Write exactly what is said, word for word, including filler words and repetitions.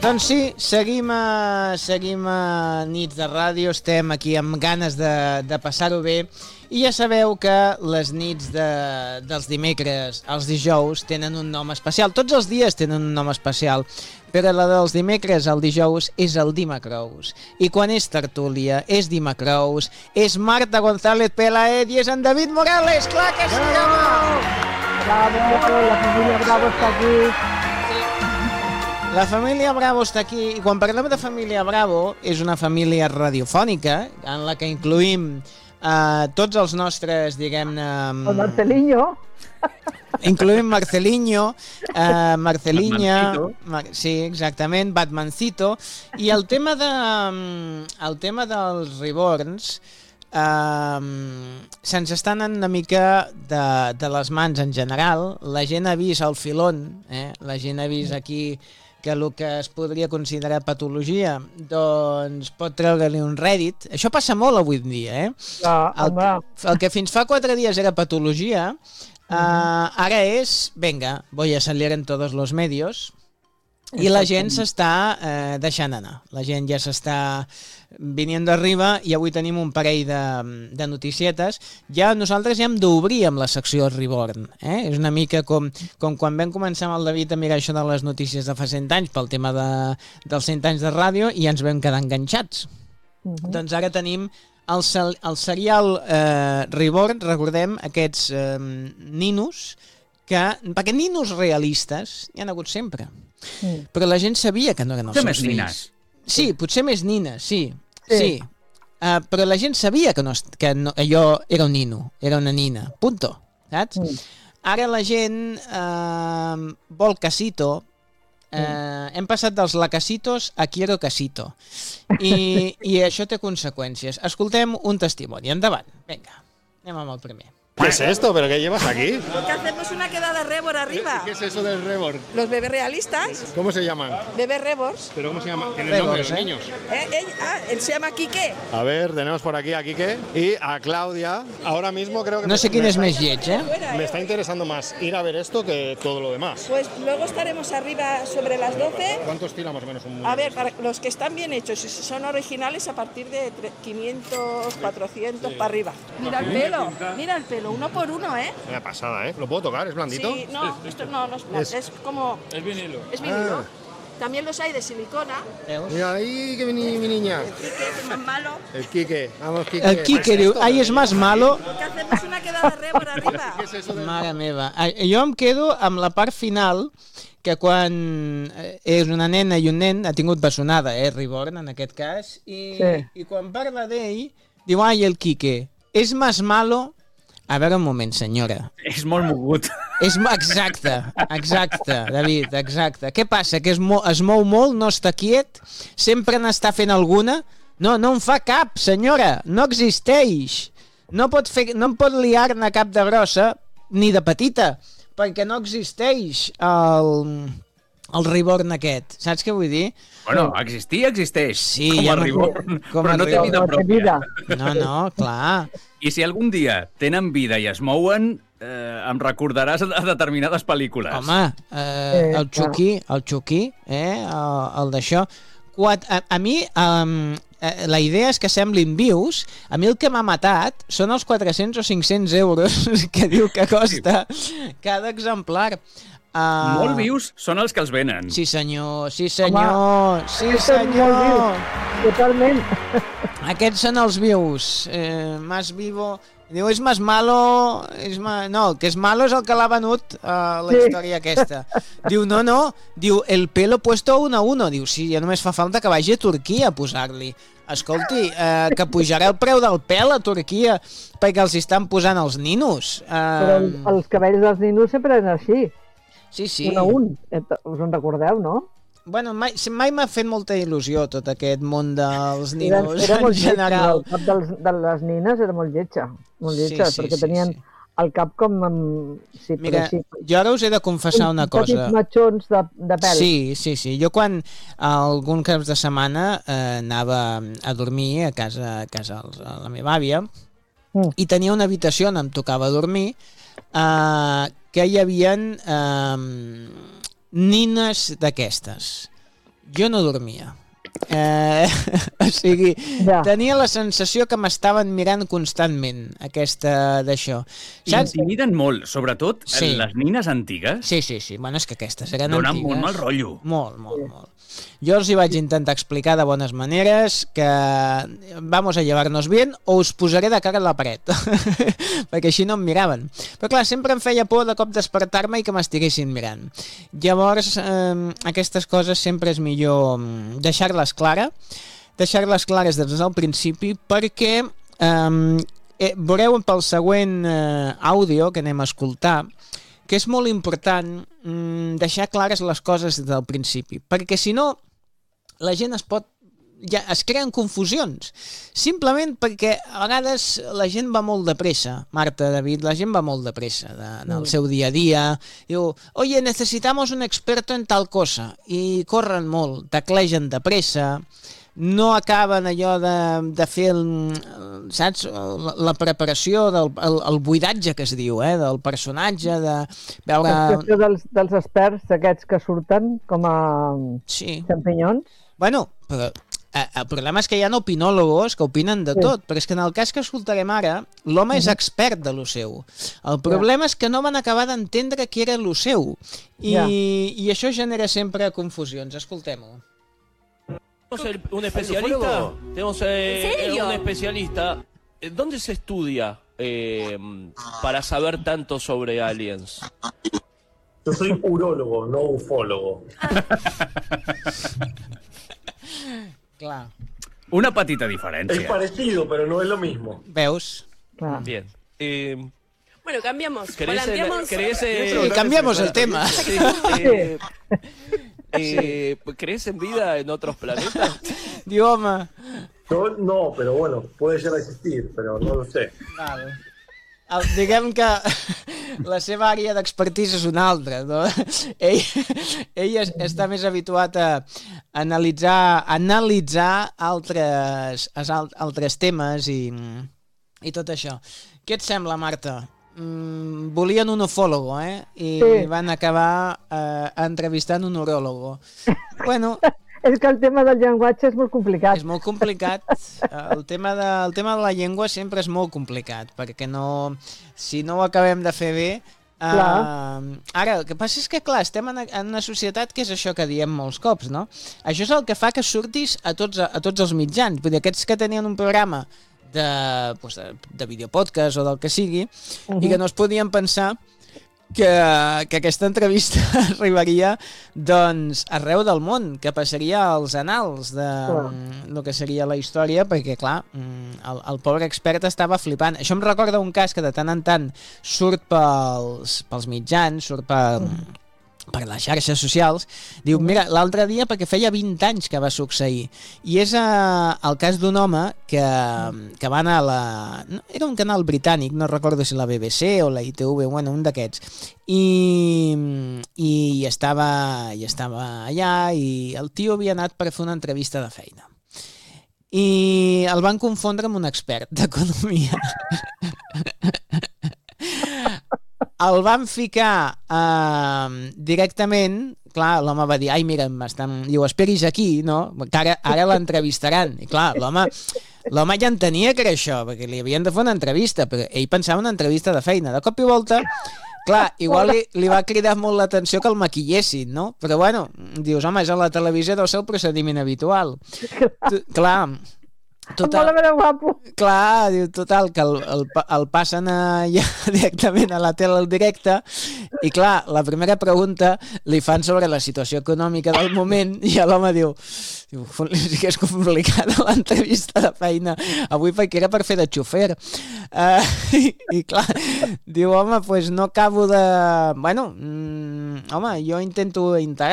Doncs sí, seguim a, seguim a Nits de Ràdio, estem aquí amb ganes de, de passar-ho bé i ja sabeu que les nits de, dels dimecres als dijous tenen un nom especial. Tots els dies tenen un nom especial, però la dels dimecres al dijous és el Dimacrous. I quan és tertúlia, és Dimacrous, és Marta González Pelaed i és en David Morales, clar que sí, home! Bravo, la família Bravo està aquí. La família Bravo està aquí, i quan parlem de família Bravo, és una família radiofònica, en la que incluïm uh, tots els nostres, diguem-ne... El Marcelinho. Incluïm Marcelinho, uh, Marceliña... Mar sí, exactament, Batmancito, i el tema, de, el tema dels reborns uh, se'ns està anant una mica de, de les mans en general. La gent ha vist el filón, eh? La gent ha vist aquí que el que es podria considerar patologia, doncs pot treure-li un rèdit. Això passa molt avui en dia, eh? Ja, el, el que fins fa quatre dies era patologia, uh, ara és, venga, voy a salir en todos los medios, i la gent s'està eh, deixant anar. La gent ja s'està venint arriba i avui tenim un parell de, de noticietes. Ja nosaltres ja hem d'obrir amb la secció Reborn. Eh? És una mica com, com quan vam començar amb el David a mirar això de les notícies de fa cent anys pel tema de, dels cent anys de ràdio i ja ens vam quedar enganxats. Uh -huh. Doncs ara tenim el, el serial eh, Reborn, recordem, aquests eh, ninos, que, perquè ninos realistes hi han hagut sempre. Mm. Però la gent sabia que no eren els potser seus més fills. nines. Sí, potser més nines, sí. Sí. sí. Uh, però la gent sabia que, no, que no, allò era un nino, era una nina. Punto. Saps? Mm. Ara la gent uh, vol casito. Uh, mm. Hem passat dels lacasitos a quiero casito. I, i això té conseqüències. Escoltem un testimoni. Endavant. Vinga, anem amb el primer. ¿Qué es esto? ¿Pero qué llevas aquí? Porque hacemos una quedada Rebor arriba. ¿Qué, ¿Qué es eso del Rebor? Los bebés realistas. ¿Cómo se llaman? Bebés Rebors. ¿Pero cómo se llaman? ¿Tienen nombre los ¿eh? niños? Eh, eh, ah, él se llama Quique. A ver, tenemos por aquí a Quique y a Claudia. Ahora mismo creo que... No sé quién es més lleig, eh? Me está interesando más ir a ver esto que todo lo demás. Pues luego estaremos arriba sobre las doce. ¿Cuántos tira más o menos un mundo? A ver, para los que están bien hechos y si son originales a partir de quinientos, cuatrocientos sí. Para arriba. Mira el pelo, mira el pelo, uno por uno, ¿eh? Una pasada, ¿eh? ¿Lo puedo tocar? ¿Es blandito? Sí, no, esto no, no es blandito, es, es como... Es vinilo. Es vinilo. Ah. También los hay de silicona. Mira ahí, que mi, mi niña. El Quique, que es más malo. El Quique, vamos Quique. El Quique diu, ai, és més malo. Que hacemos una quedada Rebor arriba. ¿Qué es eso del... Mare meva. Jo em quedo amb la part final, que quan és una nena i un nen, ha tingut bessonada, eh, Reborn, en aquest cas, i, sí. I quan parla d'ell, diu, ai, el Quique, és més malo... A veure un moment, senyora. És molt mogut. És exacte, exacte, David, exacte. Què passa? Que es, mo es mou molt, no està quiet, sempre n'està fent alguna? No, no en fa cap, senyora, no existeix. No pot, fer, no en pot liar-ne cap de grossa ni de petita, perquè no existeix el, el Reborn aquest. Saps què vull dir? Bueno, existir existeix, sí, com ja a Reborn, com però a no té vida pròpia. No, no, clar. I si algun dia tenen vida i es mouen, eh, em recordaràs a determinades pel·lícules. Home, eh, el Chucky, el Chucky, eh, el, el d'això. A, a mi, um, la idea és que semblin vius. A mi el que m'ha matat són els quatre-cents o cinc-cents euros que diu que costa cada exemplar. Uh, Molt vius són els que els venen. Sí senyor, sí senyor, Home, sí senyor. Totalment. Aquests són els vius. Eh, más vivo... Diu, és més malo... És más... No, el que és malo és el que l'ha venut a uh, la sí. història aquesta. Diu, no, no. Diu, el pelo puesto uno a uno. Diu, sí, ja només fa falta que vagi a Turquia a posar-li. Escolti, eh, que pujarà el preu del pèl a Turquia perquè els estan posant els ninos. Eh... Però els cabells dels ninos sempre eren així. Sí, sí. Un a un. Us en recordeu, no? Bueno, mai, mai m'ha fet molta il·lusió tot aquest món dels ninos era, era en general. Lletja, el cap dels, de les nines era molt lletja, molt lletja, sí, sí, perquè sí, tenien sí. el cap com... Amb... Sí, Mira, sí. jo ara us he de confessar una cosa. Petits matxons de, de pèl. Sí, sí, sí. Jo quan algun caps de setmana eh, anava a dormir a casa, a casa a la meva àvia mm. i tenia una habitació on em tocava dormir eh, que hi havia eh, nines d'aquestes. jo no dormia. Eh, o sigui, ja. tenia la sensació que m'estaven mirant constantment, aquesta d'això. Saps? Intimiden molt, sobretot sí. les nines antigues. Sí, sí, sí. Bueno, és que aquestes eren donen antigues. Donen molt mal rotllo. Molt, molt, molt. Jo els hi vaig intentar explicar de bones maneres que vamos a llevarnos bien o us posaré de cara a la paret, perquè així no em miraven. Però clar, sempre em feia por de cop despertar-me i que m'estiguessin mirant. Llavors, eh, aquestes coses sempre és millor deixar-les clara, deixar-les clares des del principi, perquè eh, veureu pel següent eh, àudio que anem a escoltar que és molt important mm, deixar clares les coses des del principi, perquè si no la gent es pot ja es creen confusions, simplement perquè a vegades la gent va molt de pressa, Marta, David, la gent va molt de pressa de, en el seu dia a dia, diu, oye, necesitamos un experto en tal cosa, i corren molt, teclegen de pressa, no acaben allò de, de fer el, saps, la, la preparació del el, el buidatge que es diu, eh, del personatge, de veure... L'explicació dels, dels experts aquests que surten com a sí. xampinyons. Bueno, però eh, el problema és que hi ha opinòlogos que opinen de tot, sí. però és que en el cas que escoltarem ara, l'home és expert de lo seu. El problema ja. és que no van acabar d'entendre què era lo seu, i, ja. i això genera sempre confusions. Escoltem-ho. Un especialista, tenemos eh, un especialista. ¿Dónde se estudia eh, para saber tanto sobre aliens? Yo soy urólogo, no ufólogo. Clar. Una petita diferència. Es parecido, pero no es lo mismo. Veus? Ah. Bien. Eh, bueno, cambiamos. ¿Crees ¿crees sí, cambiamos el tema. Sí, eh, Eh, ¿Crees en vida en otros planetas? Diu, home... Yo no, pero bueno, puede llegar a existir, pero no lo sé. Vale. El, diguem que la seva àrea d'expertise és una altra, no? Ell, ell es, està més habituat a analitzar, analitzar altres, altres temes i, i tot això. Què et sembla, Marta? Mm, volien un ufòlogo, eh? I sí. van acabar eh, entrevistant un uròlogo. Bueno... És que el tema del llenguatge és molt complicat. És molt complicat. El tema, de, el tema de la llengua sempre és molt complicat, perquè no, si no ho acabem de fer bé... Eh, ara, el que passa és que, clar, estem en, en una societat que és això que diem molts cops, no? Això és el que fa que surtis a tots, a tots els mitjans. Vull dir, aquests que tenien un programa de, pues de, de videopodcast o del que sigui, uh-huh. i que no es podien pensar que, que aquesta entrevista arribaria doncs arreu del món, que passaria als anals de uh. el que seria la història, perquè clar, el, el pobre expert estava flipant. Això em recorda un cas que de tant en tant surt pels, pels mitjans, surt per... Uh. per les xarxes socials, diu, mira, l'altre dia, perquè feia vint anys que va succeir, i és eh, el cas d'un home que, que va anar a la... No, era un canal britànic, no recordo si la B B C o la I T V, bueno, un d'aquests, i, i, i, estava, i estava allà, i el tio havia anat per fer una entrevista de feina. I el van confondre amb un expert d'economia. El van ficar eh, directament, clar, l'home va dir, ai, mira, diu, esperis aquí, no? Que ara, ara l'entrevistaran. I clar, l'home l'home ja entenia que era això, perquè li havien de fer una entrevista, però ell pensava una entrevista de feina. De cop i volta, clar, igual li, li va cridar molt l'atenció que el maquillessin, no? Però bueno, dius, home, és a la televisió, deu ser el procediment habitual. Tu, clar... Total, guapo. Clar, diu, total, que el, el, el passen a, ja directament a la tele al directe i clar, la primera pregunta li fan sobre la situació econòmica del moment i l'home diu, diu sí que és complicada l'entrevista de feina avui perquè era per fer de xofer uh, i, i clar, diu, home, pues no acabo de... Bueno, mm, home, jo intento integrar